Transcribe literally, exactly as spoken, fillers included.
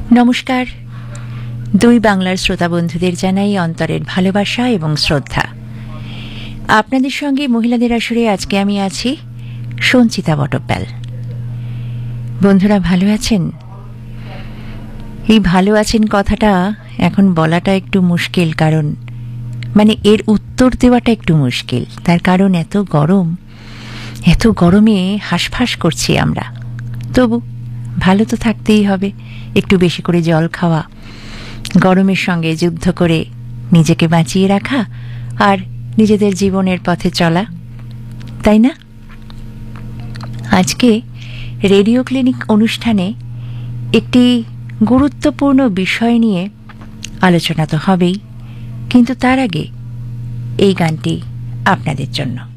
নমস্কার, দুই বাংলার শ্রোতা বন্ধুদের জানাই অন্তরের ভালোবাসা এবং শ্রদ্ধা। আপনাদের সঙ্গে মহিলাদের আসরে আজকে আমি আছি সঞ্চিতা বটব্যাল। বন্ধুরা ভালো আছেন? এই ভালো আছেন কথাটা এখন বলাটা একটু মুশকিল, কারণ মানে এর উত্তর দেওয়াটা একটু মুশকিল। তার কারণ এত গরম, এত গরমে হাঁসফাঁস করছি আমরা। তবু ভালো তো থাকতেই হবে, একটু বেশি করে জল খাওয়া, গরমের সঙ্গে যুদ্ধ করে নিজেকে বাঁচিয়ে রাখা আর নিজেদের জীবনের পথে চলা, তাই না? আজকে রেডিও ক্লিনিক অনুষ্ঠানে একটি গুরুত্বপূর্ণ বিষয় নিয়ে আলোচনা তো হবেই, কিন্তু তার আগে এই গানটি আপনাদের জন্য।